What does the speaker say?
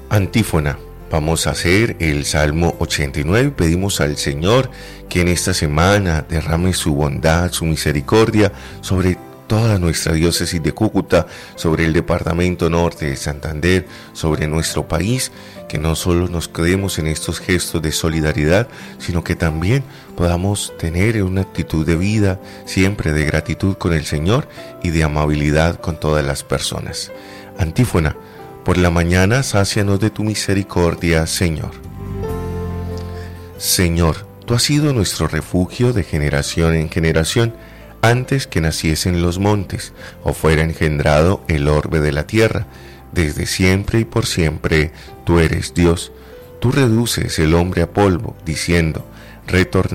Antífona. Vamos a hacer el Salmo 89. Pedimos al Señor que en esta semana derrame su bondad, su misericordia sobre toda nuestra diócesis de Cúcuta, sobre el departamento norte de Santander, sobre nuestro país, que no solo nos quedemos en estos gestos de solidaridad, sino que también podamos tener una actitud de vida siempre de gratitud con el Señor y de amabilidad con todas las personas. Antífona. Por la mañana, sácianos de tu misericordia, Señor. Señor, tú has sido nuestro refugio de generación en generación, antes que naciesen los montes, o fuera engendrado el orbe de la tierra. Desde siempre y por siempre, tú eres Dios. Tú reduces el hombre a polvo, diciendo, retornad